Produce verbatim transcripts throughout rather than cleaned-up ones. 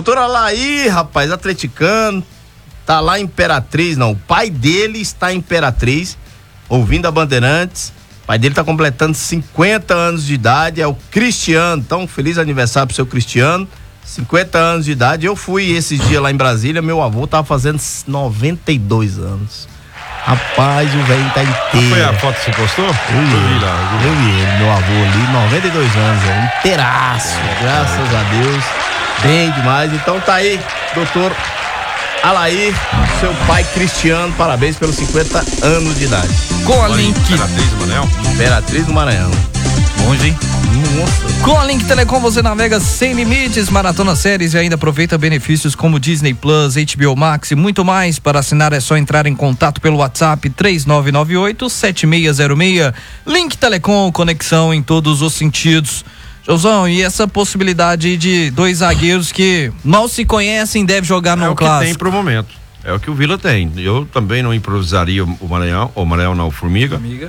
Doutor Alair, rapaz, atleticano, tá lá em Imperatriz, não, o pai dele está em Imperatriz, ouvindo a Bandeirantes. O pai dele tá completando cinquenta anos de idade, é o Cristiano. Então, feliz aniversário pro seu Cristiano. cinquenta anos de idade. Eu fui esses dias lá em Brasília, meu avô tava fazendo noventa e dois anos. Rapaz, o velho tá inteiro. Foi a foto que você postou? Eu vi lá. Eu vi ele, meu avô ali, noventa e dois anos, é, inteiraço. É, graças a Deus. Bem demais. Então tá aí, doutor Alair, seu pai Cristiano, parabéns pelos cinquenta anos de idade. Com a Link. Imperatriz do Maranhão. Imperatriz do Maranhão. Longe, hein? Nossa. Com a Link Telecom você navega sem limites, maratona séries e ainda aproveita benefícios como Disney Plus, H B O Max e muito mais. Para assinar é só entrar em contato pelo WhatsApp três nove nove oito, sete seis zero seis. Link Telecom, conexão em todos os sentidos. Josão, e essa possibilidade de dois zagueiros que mal se conhecem devem jogar no é o que clássico? Tem pro momento. É o que o Vila tem. Eu também não improvisaria o Maranhão, o Maranhão não, o Formiga. Formiga.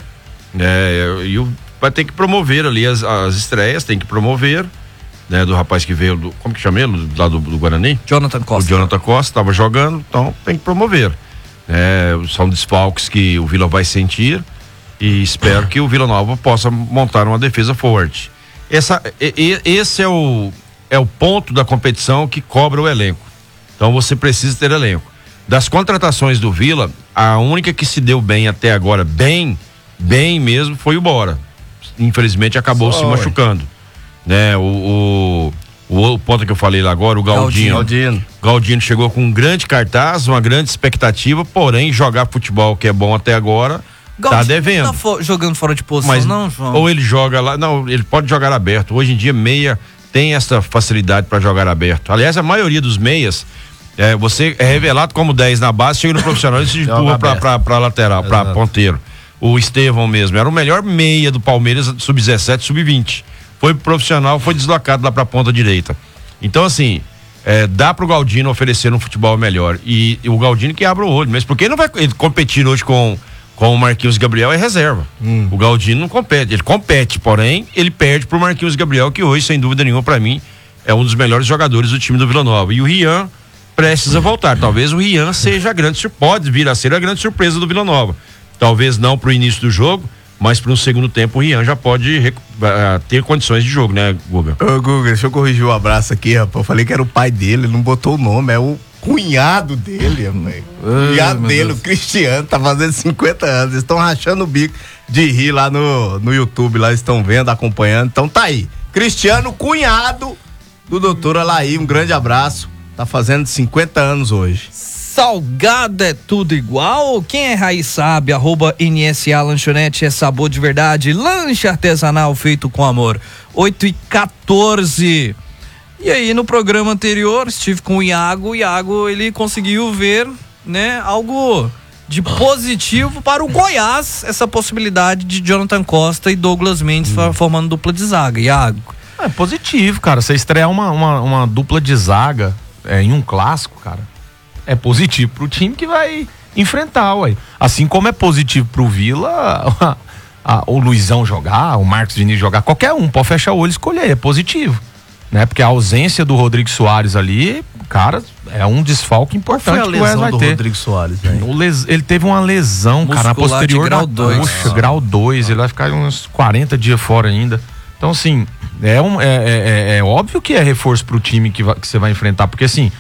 É, e o vai ter que promover ali as, as estreias, tem que promover, né, do rapaz que veio do, como que chama ele, lá do, do Guarani? Jonathan Costa. O Jonathan Costa estava jogando, então tem que promover. É, são desfalques que o Vila vai sentir e espero que o Vila Nova possa montar uma defesa forte. Essa, e, esse é o, é o ponto da competição que cobra o elenco. Então você precisa ter elenco. Das contratações do Vila, a única que se deu bem até agora, bem, bem mesmo, foi o Bora. Infelizmente acabou Só, se machucando, né? O, o, o ponto que eu falei lá agora, o Galdino. Galdino. Galdino chegou com um grande cartaz, uma grande expectativa, porém jogar futebol que é bom até agora, Galdino tá devendo. Não tá fo- jogando fora de posição, Mas, não, João? Ou ele joga lá, não, ele pode jogar aberto. Hoje em dia meia tem essa facilidade para jogar aberto. Aliás, a maioria dos meias, é, você é revelado como dez na base, chega no profissional e se empurra pra, pra, pra lateral, pra ponteiro. O Estevão mesmo, era o melhor meia do Palmeiras, sub dezessete, sub vinte. Foi pro profissional, foi deslocado lá pra ponta direita. Então, assim, é, dá pro Galdino oferecer um futebol melhor. E, e o Galdino que abre o olho, mas porque ele não vai ele competir hoje com, com o Marquinhos Gabriel, é reserva. Hum. O Galdino não compete, ele compete, porém, ele perde pro Marquinhos Gabriel, que hoje, sem dúvida nenhuma, pra mim, é um dos melhores jogadores do time do Vila Nova. E o Rian precisa voltar. Talvez o Rian seja a grande, pode vir a ser a grande surpresa do Vila Nova. Talvez não para o início do jogo, mas para um segundo tempo o Rian já pode uh, ter condições de jogo, né, Guga? Ô, Guga, deixa eu corrigir o abraço aqui, rapaz. Eu falei que era o pai dele, não botou o nome, é o cunhado dele, mãe. O cunhado dele, Deus. O Cristiano, tá fazendo cinquenta anos. Eles estão rachando o bico de rir lá no, no YouTube, lá estão vendo, acompanhando. Então tá aí. Cristiano, cunhado do doutor Alair, um grande abraço. Tá fazendo cinquenta anos hoje. Salgado é tudo igual? Quem é raiz sabe, arroba N S A Lanchonete é sabor de verdade, lanche artesanal feito com amor. oito e quatorze. E aí no programa anterior estive com o Iago, o Iago ele conseguiu ver, né, algo de positivo para o Goiás, essa possibilidade de Jonathan Costa e Douglas Mendes hum. formando dupla de zaga. Iago. É positivo, cara, você estrear uma, uma, uma dupla de zaga é, em um clássico, cara, é positivo pro time que vai enfrentar, ué. Assim como é positivo pro Vila a, a, o Luizão jogar, o Marcos Vinícius jogar, qualquer um pode fechar o olho e escolher, é positivo, né? Porque a ausência do Rodrigo Soares ali, cara, é um desfalque importante. Qual foi a lesão vai do ter. Rodrigo Soares, velho? Les, ele teve uma lesão, muscular, cara, na posterior grau dois. Puxa, ah. grau dois, ele vai ficar uns quarenta dias fora ainda. Então, assim, é, um, é, é, é óbvio que é reforço pro time que, vai, que você vai enfrentar, porque assim,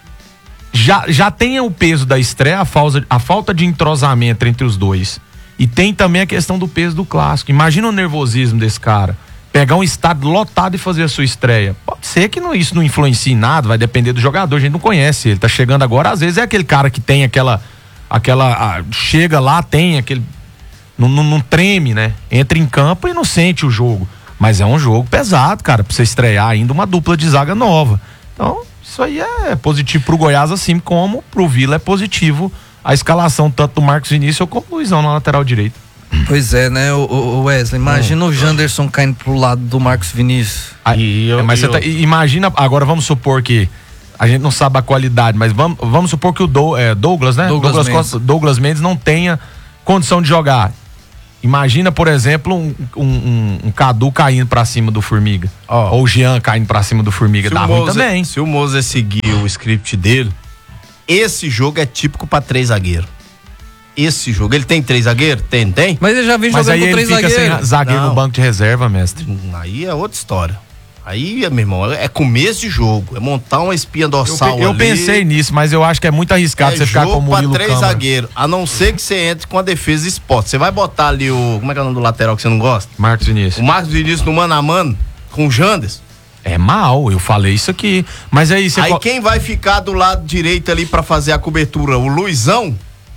Já, já tem o peso da estreia, a falta, a falta de entrosamento entre os dois. E tem também a questão do peso do clássico. Imagina o nervosismo desse cara. Pegar um estádio lotado e fazer a sua estreia. Pode ser que não, isso não influencie em nada, vai depender do jogador. A gente não conhece ele, tá chegando agora. Às vezes é aquele cara que tem aquela. aquela a, chega lá, tem aquele. Não, não, não treme, né? Entra em campo e não sente o jogo. Mas é um jogo pesado, cara, pra você estrear ainda uma dupla de zaga nova. Então. Isso aí é positivo pro Goiás, assim como pro Vila é positivo a escalação tanto do Marcos Vinícius como do Luizão na lateral direita. Pois é, né, o, o Wesley, imagina hum. o Janderson caindo pro lado do Marcos Vinícius. Aí, eu, é, mas eu... você tá, imagina, agora vamos supor que a gente não sabe a qualidade, mas vamos, vamos supor que o Do, é, Douglas, né? Douglas, Douglas, Mendes. Costa, Douglas Mendes não tenha condição de jogar. Imagina, por exemplo, um, um, um, um Cadu caindo pra cima do Formiga. Oh. Ou o Jean caindo pra cima do Formiga. Dá ruim também. Se o Moza seguir o script dele, esse jogo é típico pra três zagueiros. Esse jogo, ele tem três zagueiros? Tem, tem? Mas ele já vem jogando com três zagueiros. Mas aí ele fica sem zagueiro no banco de reserva, mestre. Aí é outra história. Aí, meu irmão, é começo de jogo, é montar uma espinha dorsal Eu, eu ali. pensei nisso, mas eu acho que é muito arriscado é você ficar com o Murilo três Câmara. zagueiros, a não ser que você entre com a defesa esporte. Você vai botar ali o... Como é que é o nome do lateral que você não gosta? Marcos Vinícius. O Marcos Vinícius no mano a mano, com o Janderson. É mal, eu falei isso aqui. Mas aí você... Aí co- quem vai ficar do lado direito ali pra fazer a cobertura? O Luizão?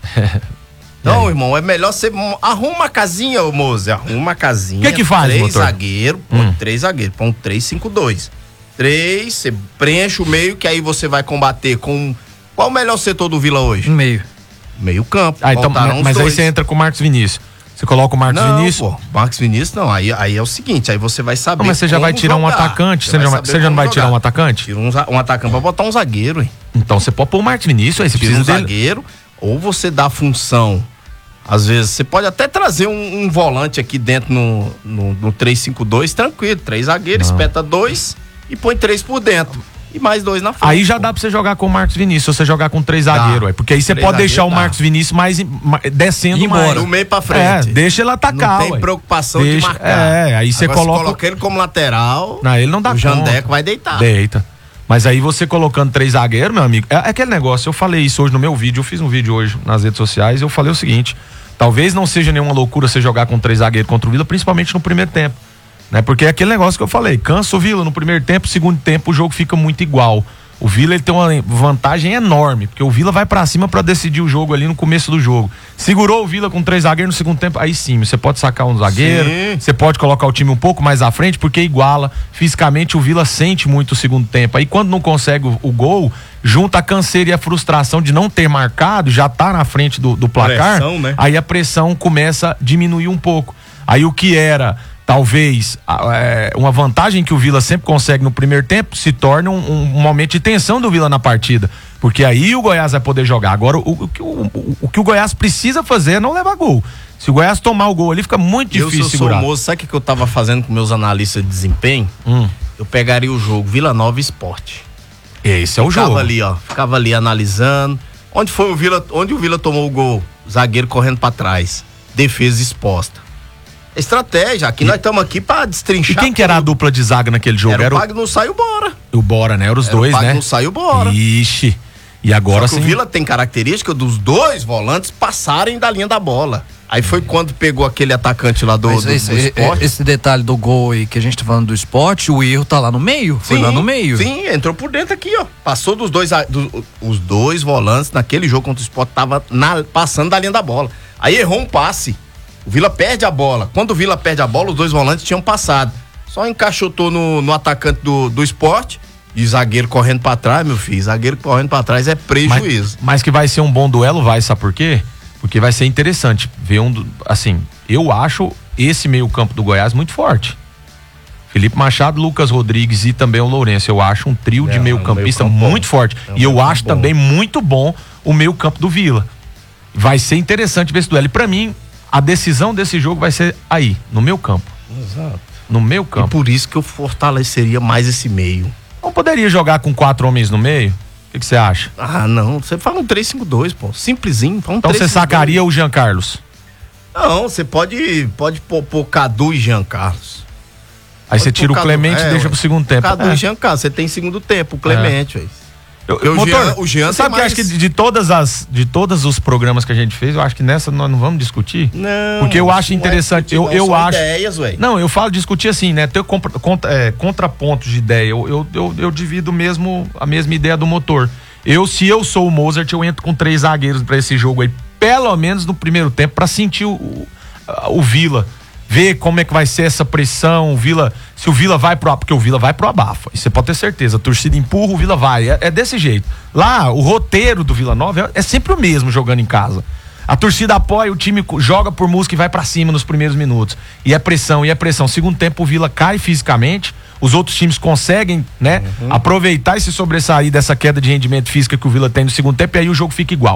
Não, irmão, é melhor você arruma uma casinha, ô Moze, arruma uma casinha. O que que faz, Três doutor? zagueiros, Hum. põe três zagueiros, põe um três cinco dois. Três, você preenche o meio, que aí você vai combater com... Qual o melhor setor do Vila hoje? No meio. Meio campo. Ah, então, Faltaram mas uns aí dois. você entra com o Marcos Vinícius. Você coloca o Marcos Não, Vinícius. pô, Marcos Vinícius não, aí, aí é o seguinte, aí você vai saber Não, mas você já como vai tirar um jogar. atacante, você vai já- saber você já não como vai tirar jogar. um atacante? Tira um, za- um atacante pra botar um zagueiro, hein? Então você pode pôr o Marcos Vinícius, aí você Tira precisa um dele. zagueiro, ou você dá função. Às vezes, você pode até trazer um, um volante aqui dentro no, no, no três cinco dois, tranquilo. Três zagueiros, espeta dois e põe três por dentro. E mais dois na frente. Aí já dá pra você jogar com o Marcos Vinícius, se você jogar com três zagueiros, aí, porque aí você Três pode deixar o zagueiros, Marcos dá. Vinícius mais, em- ma- descendo Embora. mais. Do meio pra É, frente. deixa ele atacar, Não tem ué. preocupação Deixa- de marcar. É, aí você Agora, se coloca... coloca ele como lateral, Não, ele não dá o conta. Jandeco vai deitar. Deita. Mas aí você colocando três zagueiros, meu amigo, é aquele negócio, eu falei isso hoje no meu vídeo, eu fiz um vídeo hoje nas redes sociais, eu falei o seguinte, talvez não seja nenhuma loucura você jogar com três zagueiros contra o Vila, principalmente no primeiro tempo, né? Porque é aquele negócio que eu falei, cansa o Vila no primeiro tempo, segundo tempo o jogo fica muito igual. O Vila ele tem uma vantagem enorme, porque o Vila vai pra cima pra decidir o jogo ali no começo do jogo. Segurou o Vila com três zagueiros no segundo tempo, aí sim, você pode sacar um zagueiro, Sim. você pode colocar o time um pouco mais à frente, porque iguala. Fisicamente o Vila sente muito o segundo tempo. Aí quando não consegue o, o gol, junta a canseira e a frustração de não ter marcado, já tá na frente do, do placar, Pressão, né? aí a pressão começa a diminuir um pouco. Aí o que era talvez a- é, uma vantagem que o Vila sempre consegue no primeiro tempo se torna um, um momento de tensão do Vila na partida, porque aí o Goiás vai poder jogar. Agora o, o, que o, o, o que o Goiás precisa fazer é não levar gol. Se o Goiás tomar o gol ali, fica muito Eu, se difícil eu sou segurar. moço, sabe o que que eu tava fazendo com meus analistas de desempenho? Hum. Eu pegaria o jogo Vila Nova Esporte. Esse é o Ficava jogo. ali, ó. Ficava ali analisando. Onde foi o Vila, onde o Vila tomou o gol? Zagueiro correndo pra trás. Defesa exposta. Estratégia. Aqui nós estamos aqui pra E destrinchar. quem que era a tudo. dupla de zaga naquele jogo? Era Era o o, Pagno saiu bora. o Bora, né? Era os Era dois, o Pagno né? saiu bora. Ixi. E agora Só que sim. o Vila tem característica dos dois volantes passarem da linha da bola. Aí foi quando pegou aquele atacante lá do, Mas do, esse, do esporte. esse detalhe do gol aí que a gente tá falando do esporte, o erro tá lá no meio. Foi lá no meio. Sim, entrou por dentro aqui, ó. Passou dos dois, a- do- os dois volantes naquele jogo contra o Sport, tava na- passando da linha da bola. Aí errou um passe. O Vila perde a bola. Quando o Vila perde a bola, os dois volantes tinham passado. Só encaixotou no, no atacante do, do Sport e zagueiro correndo pra trás, meu filho. Zagueiro correndo pra trás é prejuízo. Mas, mas que vai ser um bom duelo, vai, sabe por quê? Porque vai ser interessante ver um, do- assim, eu acho esse meio campo do Goiás muito forte. Felipe Machado, Lucas Rodrigues e também o Lourenço, eu acho um trio de É, meio um campista meio campo muito bom. forte. É um E eu meio acho campo bom. também muito bom o meio campo do Vila. Vai ser interessante ver esse duelo. E pra mim, a decisão desse jogo vai ser aí, no meu campo. Exato. No meu E campo. por isso que eu fortaleceria mais esse meio. Não poderia jogar com quatro homens no meio? O que que você acha? Ah, não. Você fala um três cinco dois, pô. Simplesinho. Fala um Então você três cinco dois. sacaria o Jean Carlos. Não, você pode, pode pôr, pôr Cadu e Jean Carlos. Aí você Pode tira pôr o Cadu- Clemente e é, deixa ué. pro segundo tempo. Cadu É. e Jean Carlos. Você tem segundo tempo, o Clemente, velho. Eu, Porque o motor, Jean- o Jean você sabe tem que eu acho que mais- de, de todas as de todos os programas que a gente fez, eu acho que nessa nós não vamos discutir. Não. Porque eu acho não é interessante, discutir, eu, não, eu são acho. ideias, velho. Não, eu falo discutir assim, né? Ter contra, contra, é, contrapontos de ideia. Eu, eu, eu, eu divido mesmo a mesma ideia do motor. Eu, se eu sou o Mozart, eu entro com três zagueiros pra esse jogo aí, pelo menos no primeiro tempo, pra sentir o, o, o Vila. Ver como é que vai ser essa pressão, o Vila, se o Vila vai pro, porque o Vila vai pro abafa, isso você pode ter certeza, a torcida empurra, o Vila vai, é, é desse jeito. Lá, o roteiro do Vila Nova é, é sempre o mesmo jogando em casa. A torcida apoia, o time joga por música e vai pra cima nos primeiros minutos. E é pressão, e é pressão. Segundo tempo, o Vila cai fisicamente, os outros times conseguem, né, Uhum. aproveitar e se sobressair dessa queda de rendimento física que o Vila tem no segundo tempo, e aí o jogo fica igual.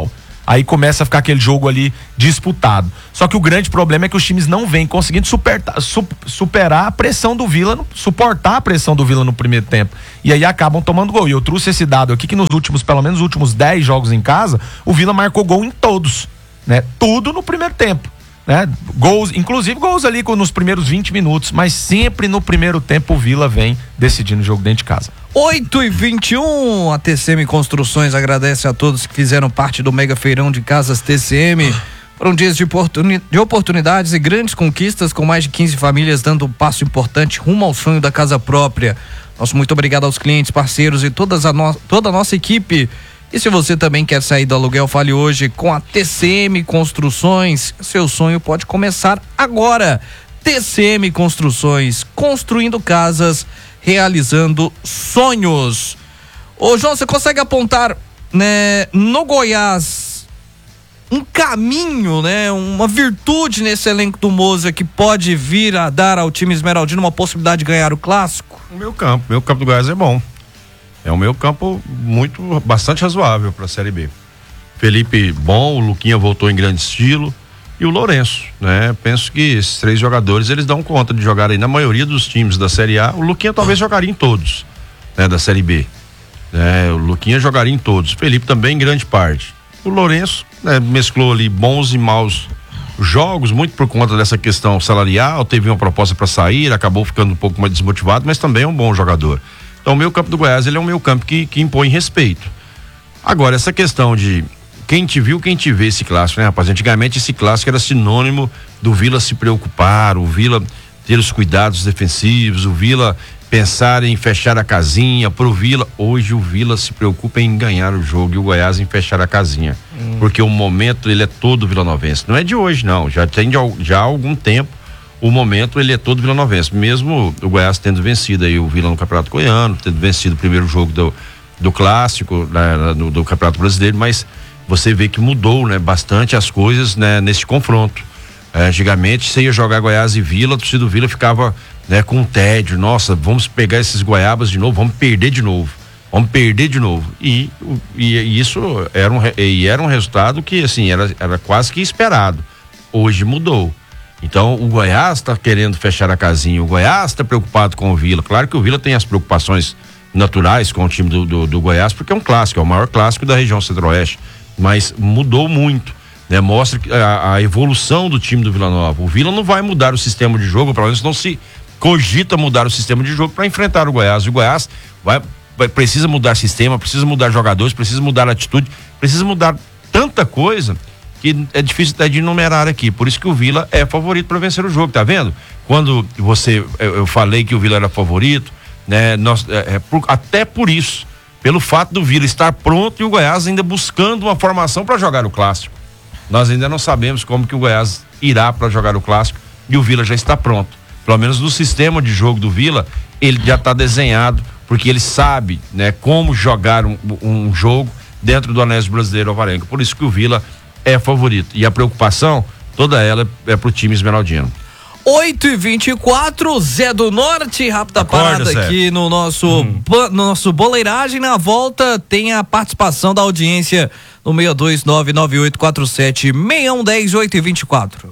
aí começa a ficar aquele jogo ali disputado. Só que o grande problema é que os times não vêm conseguindo supertar, su, superar a pressão do Vila, suportar a pressão do Vila no primeiro tempo. E aí acabam tomando gol. E eu trouxe esse dado aqui que nos últimos, pelo menos nos últimos dez jogos em casa, o Vila marcou gol em todos, né? Tudo no primeiro tempo. Né? Gols, inclusive gols ali nos primeiros vinte minutos, mas sempre no primeiro tempo o Vila vem decidindo o jogo dentro de casa. oito e vinte e um, a T C M Construções agradece a todos que fizeram parte do Mega Feirão de Casas T C M. Foram dias de, oportuni- de oportunidades e grandes conquistas, com mais de quinze famílias dando um passo importante rumo ao sonho da casa própria. Nosso muito obrigado aos clientes, parceiros e todas a no- toda a nossa equipe. E se você também quer sair do aluguel, fale hoje com a T C M Construções. Seu sonho pode começar agora. T C M Construções, construindo casas, realizando sonhos. Ô João, você consegue apontar, né, no Goiás um caminho, né, uma virtude nesse elenco do Moza que pode vir a dar ao time esmeraldino uma possibilidade de ganhar o clássico? O meu campo, meu campo do Goiás é bom. É um meio campo muito, bastante razoável para a Série B. Felipe bom, o Luquinha voltou em grande estilo e o Lourenço, né? Penso que esses três jogadores, eles dão conta de jogar aí na maioria dos times da Série A. O Luquinha talvez jogaria em todos, né? Da Série B. É, o Luquinha jogaria em todos. Felipe também em grande parte. O Lourenço, né, mesclou ali bons e maus jogos, muito por conta dessa questão salarial, teve uma proposta para sair, acabou ficando um pouco mais desmotivado, mas também é um bom jogador. Então o meio campo do Goiás, ele é um meio campo que, que impõe respeito. Agora, essa questão de quem te viu, quem te vê esse clássico, né, rapaz? Antigamente esse clássico era sinônimo do Vila se preocupar, o Vila ter os cuidados defensivos, o Vila pensar em fechar a casinha pro Vila. Hoje o Vila se preocupa em ganhar o jogo e o Goiás em fechar a casinha. Hum. Porque o momento, ele é todo vilanovense. Não é de hoje, não. Já tem de, já há algum tempo. O momento, ele é todo vilanovense, mesmo o Goiás tendo vencido aí o Vila no Campeonato Goiano, tendo vencido o primeiro jogo do, do clássico, né, no, do Campeonato Brasileiro, mas você vê que mudou, né, bastante as coisas, né, nesse confronto. É, antigamente, você ia jogar Goiás e Vila, a torcida do Vila ficava, né, com tédio, nossa, vamos pegar esses goiabas de novo, vamos perder de novo, vamos perder de novo. E, e, e isso era um, e era um resultado que, assim, era, era quase que esperado. Hoje mudou. Então o Goiás está querendo fechar a casinha, o Goiás está preocupado com o Vila. Claro que o Vila tem as preocupações naturais com o time do, do, do Goiás, porque é um clássico, é o maior clássico da região centro-oeste, mas mudou muito, né? Mostra a, a evolução do time do Vila Nova. O Vila não vai mudar o sistema de jogo, pelo menos não se cogita mudar o sistema de jogo para enfrentar o Goiás. O Goiás vai, vai, precisa mudar sistema, precisa mudar jogadores, precisa mudar atitude, precisa mudar tanta coisa que é difícil até de enumerar aqui. Por isso que o Vila é favorito para vencer o jogo, tá vendo? Quando você, eu, eu falei que o Vila era favorito, né? Nós, é, é, por, até por isso, pelo fato do Vila estar pronto e o Goiás ainda buscando uma formação para jogar o clássico. Nós ainda não sabemos como que o Goiás irá para jogar o clássico e o Vila já está pronto. Pelo menos no sistema de jogo do Vila, ele já está desenhado, porque ele sabe, né, como jogar um, um jogo dentro do Anésio Brasileiro Alvarenga. Por isso que o Vila é favorito. E a preocupação, toda ela é pro time esmeraldino. oito e vinte e quatro, Zé do Norte, rápida Acorda, parada Zé. aqui no nosso, hum. bo, no nosso boleiragem. Na volta tem a participação da audiência no seis dois nove nove oito quatro sete seis um um zero, oito e vinte e quatro.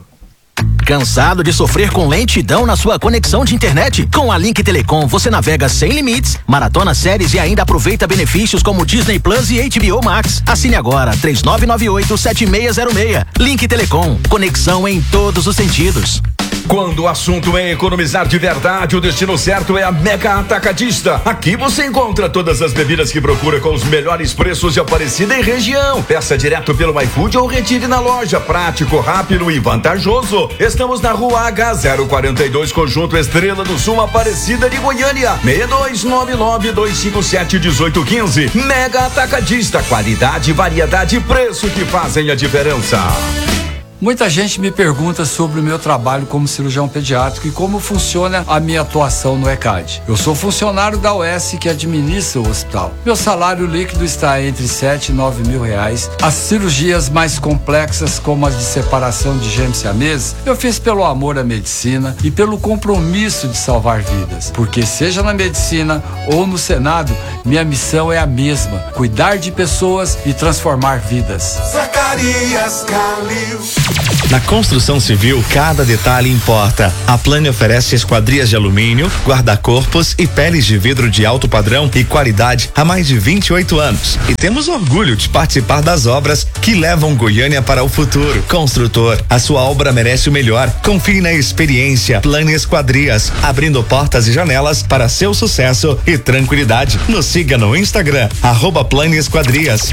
Cansado de sofrer com lentidão na sua conexão de internet? Com a Link Telecom você navega sem limites, maratona séries e ainda aproveita benefícios como Disney Plus e H B O Max. Assine agora três nove nove oito sete seis zero seis. Link Telecom, conexão em todos os sentidos. Quando o assunto é economizar de verdade, o destino certo é a Mega Atacadista. Aqui você encontra todas as bebidas que procura com os melhores preços de Aparecida e região. Peça direto pelo iFood ou retire na loja. Prático, rápido e vantajoso. Estamos na Rua H zero quarenta e dois, Conjunto Estrela do Sul, Aparecida de Goiânia. seis dois nove nove dois cinco sete um oito um cinco. Mega Atacadista, qualidade, variedade e preço que fazem a diferença. Muita gente me pergunta sobre o meu trabalho como cirurgião pediátrico e como funciona a minha atuação no ECAD. Eu sou funcionário da U S que administra o hospital. Meu salário líquido está entre sete e nove mil reais. As cirurgias mais complexas, como as de separação de gêmeos siameses, eu fiz pelo amor à medicina e pelo compromisso de salvar vidas. Porque seja na medicina ou no Senado, minha missão é a mesma: cuidar de pessoas e transformar vidas. Zacarias Calil. Na construção civil, cada detalhe importa. A Plane oferece esquadrias de alumínio, guarda-corpos e peles de vidro de alto padrão e qualidade há mais de vinte e oito anos. E temos orgulho de participar das obras que levam Goiânia para o futuro. Construtor, a sua obra merece o melhor. Confie na experiência Plane Esquadrias, abrindo portas e janelas para seu sucesso e tranquilidade. Nos siga no Instagram, arroba Plane Esquadrias.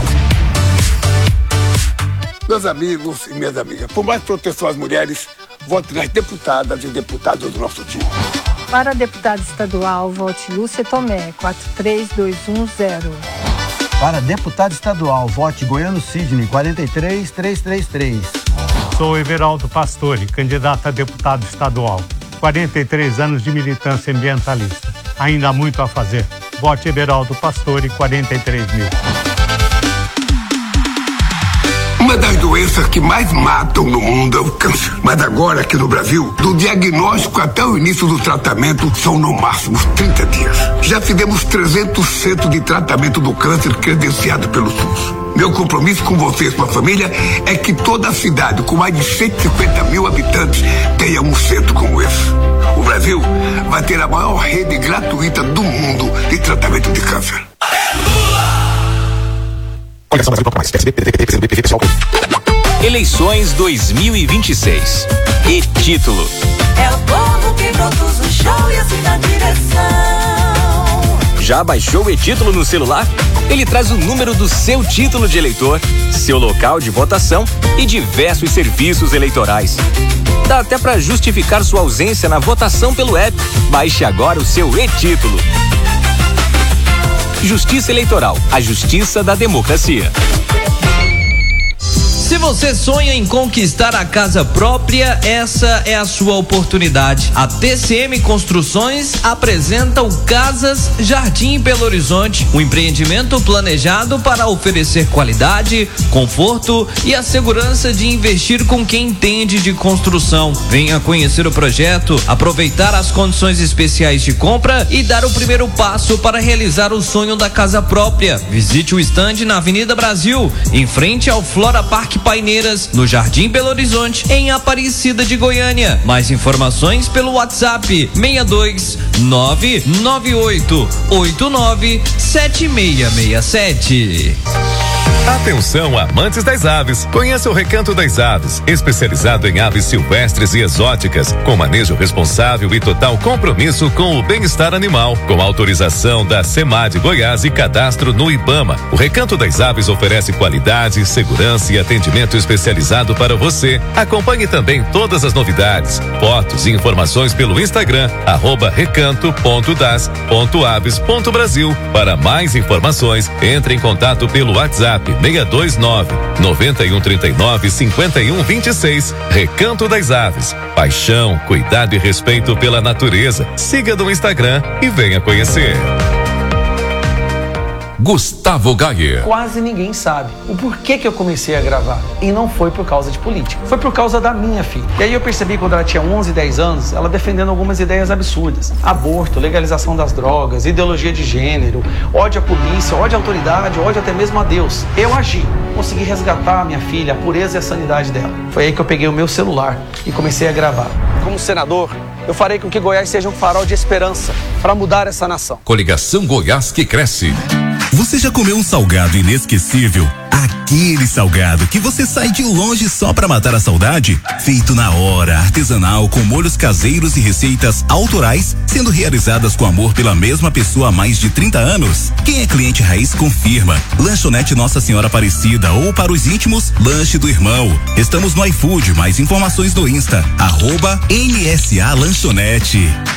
Meus amigos e minhas amigas, por mais proteção às mulheres, vote nas deputadas e deputados do nosso time. Para deputado estadual, vote Lúcia Tomé, quatro três dois um zero. Para deputado estadual, vote Goiano Sidney, quatro três três três três. Sou Everaldo Pastore, candidato a deputado estadual. quarenta e três anos de militância ambientalista. Ainda há muito a fazer. Vote Everaldo Pastore, quarenta e três mil. Uma das doenças que mais matam no mundo é o câncer. Mas agora, aqui no Brasil, do diagnóstico até o início do tratamento, são no máximo trinta dias. Já fizemos trezentos centros de tratamento do câncer credenciado pelo SUS. Meu compromisso com você e sua família é que toda a cidade, com mais de cento e cinquenta mil habitantes, tenha um centro como esse. O Brasil vai ter a maior rede gratuita do mundo de tratamento de câncer. Eleições dois mil e vinte e seis. E título: É o povo que produz o show e assim na direção. Já baixou o e-título no celular? Ele traz o número do seu título de eleitor, seu local de votação e diversos serviços eleitorais. Dá até para justificar sua ausência na votação pelo app. Baixe agora o seu e-título. Justiça Eleitoral, a justiça da democracia. Se você sonha em conquistar a casa própria, essa é a sua oportunidade. A T C M Construções apresenta o Casas Jardim Belo Horizonte, um empreendimento planejado para oferecer qualidade, conforto e a segurança de investir com quem entende de construção. Venha conhecer o projeto, aproveitar as condições especiais de compra e dar o primeiro passo para realizar o sonho da casa própria. Visite o estande na Avenida Brasil, em frente ao Flora Park Paineiras, no Jardim Belo Horizonte, em Aparecida de Goiânia. Mais informações pelo WhatsApp seis dois nove nove oito oito nove sete seis seis sete. Atenção, amantes das aves. Conheça o Recanto das Aves, especializado em aves silvestres e exóticas, com manejo responsável e total compromisso com o bem-estar animal, com autorização da SEMAD Goiás e cadastro no IBAMA. O Recanto das Aves oferece qualidade, segurança e atendimento especializado para você. Acompanhe também todas as novidades, fotos e informações pelo Instagram, arroba recanto ponto das ponto aves ponto brasil. Para mais informações, entre em contato pelo WhatsApp seis dois nove nove um três nove cinco um dois seis. Recanto das Aves. Paixão, cuidado e respeito pela natureza. Siga no Instagram e venha conhecer. Gustavo Gayer. Quase ninguém sabe o porquê que eu comecei a gravar. E não foi por causa de política. Foi por causa da minha filha. E aí eu percebi quando ela tinha onze, dez anos, ela defendendo algumas ideias absurdas. Aborto, legalização das drogas, ideologia de gênero, ódio à polícia, ódio à autoridade, ódio até mesmo a Deus. Eu agi. Consegui resgatar a minha filha, a pureza e a sanidade dela. Foi aí que eu peguei o meu celular e comecei a gravar. Como senador, eu farei com que Goiás seja um farol de esperança para mudar essa nação. Coligação Goiás que cresce. Você já comeu um salgado inesquecível? Aquele salgado que você sai de longe só pra matar a saudade? Feito na hora, artesanal, com molhos caseiros e receitas autorais, sendo realizadas com amor pela mesma pessoa há mais de trinta anos. Quem é cliente raiz confirma. Lanchonete Nossa Senhora Aparecida ou para os íntimos, Lanche do Irmão. Estamos no iFood, mais informações no Insta, arroba N S A Lanchonete.